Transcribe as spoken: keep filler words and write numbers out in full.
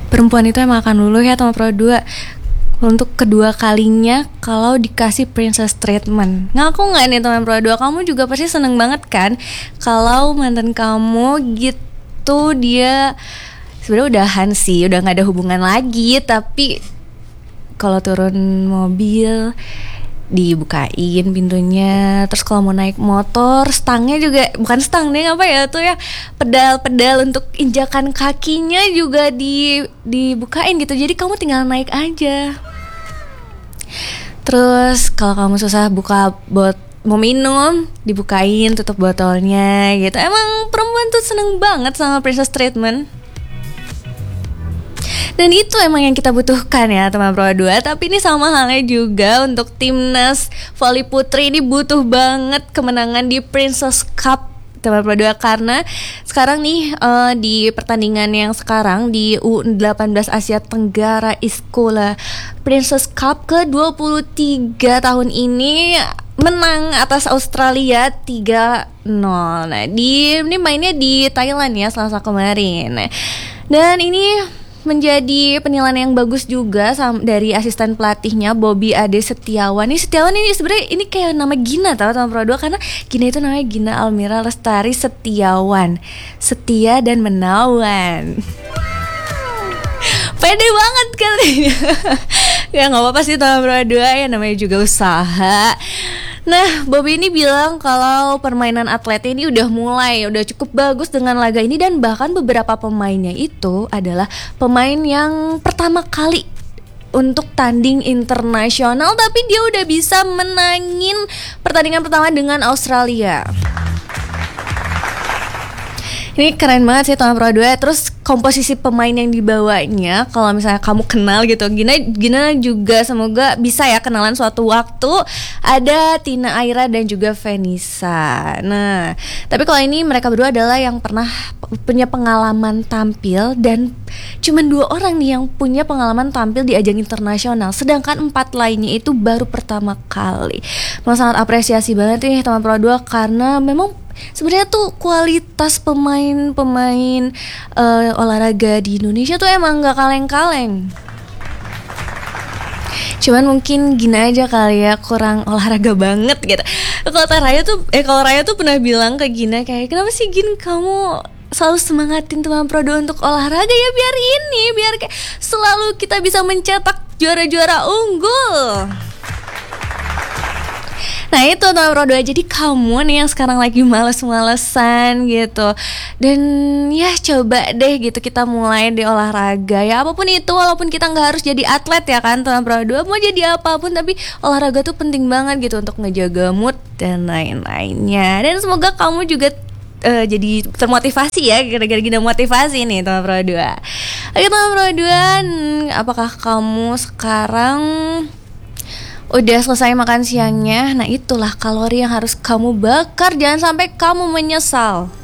Perempuan itu emang akan luluh ya teman Pro dua untuk kedua kalinya kalau dikasih princess treatment. Ngaku nggak nih teman Pro dua, kamu juga pasti seneng banget kan kalau mantan kamu gitu dia sebenarnya udahan sih, udah nggak ada hubungan lagi, tapi kalau turun mobil dibukain pintunya, terus kalau mau naik motor stangnya juga bukan stang deh, apa ya tuh ya, pedal-pedal untuk injakan kakinya juga di dibukain gitu, jadi kamu tinggal naik aja. Terus kalau kamu susah buka bot mau minum, dibukain tutup botolnya gitu. Emang perempuan tuh seneng banget sama princess treatment. Dan itu emang yang kita butuhkan ya teman Pro dua. Tapi ini sama halnya juga untuk timnas voli putri, ini butuh banget kemenangan di Princess Cup teman Pro dua, karena sekarang nih uh, di pertandingan yang sekarang di U delapan belas Asia Tenggara Iskola Princess Cup ke dua puluh tiga tahun ini menang atas Australia tiga nol. Nah, di ini mainnya di Thailand ya Selasa kemarin. Dan ini menjadi penilaian yang bagus juga sama, dari asisten pelatihnya Bobby Ade Setiawan. Ini Setiawan ini sebenarnya ini kayak nama Gina tau teman Pro dua, karena Gina itu namanya Gina Almira Lestari Setiawan, setia dan menawan. Pede banget katanya. Ya nggak apa-apa sih teman Pro dua, ya namanya juga usaha. Nah, Bobby ini bilang kalau permainan atletnya ini udah mulai, udah cukup bagus dengan laga ini, dan bahkan beberapa pemainnya itu adalah pemain yang pertama kali untuk tanding internasional, tapi dia udah bisa menangin pertandingan pertama dengan Australia. Ini keren banget sih teman Pro dua. Terus komposisi pemain yang dibawanya, kalau misalnya kamu kenal gitu, Gina Gina juga semoga bisa ya kenalan suatu waktu. Ada Tina Aira dan juga Venisa. Nah, tapi kalau ini mereka berdua adalah yang pernah punya pengalaman tampil, dan cuman dua orang nih yang punya pengalaman tampil di ajang internasional, sedangkan empat lainnya itu baru pertama kali. Memang sangat apresiasi banget nih teman Pro dua, karena memang sebenarnya tuh kualitas pemain-pemain uh, olahraga di Indonesia tuh emang gak kaleng-kaleng. Cuman mungkin Gina aja kali ya kurang olahraga banget gitu. Kalau Raya tuh eh kalau Raya tuh pernah bilang ke Gina kayak, kenapa sih Gin kamu selalu semangatin teman Pro dua untuk olahraga? Ya biar ini, biar kayak selalu kita bisa mencetak juara-juara unggul. Nah itu teman Pro dua, jadi kamu nih yang sekarang lagi males-malesan gitu, dan ya coba deh gitu kita mulai di olahraga ya apapun itu, walaupun kita gak harus jadi atlet ya kan teman Pro dua, mau jadi apapun tapi olahraga tuh penting banget gitu untuk ngejaga mood dan lain-lainnya. Dan semoga kamu juga uh, jadi termotivasi ya gara-gara gina motivasi nih teman Pro dua. Oke teman Pro dua, apakah kamu sekarang udah selesai makan siangnya? Nah itulah kalori yang harus kamu bakar, jangan sampai kamu menyesal.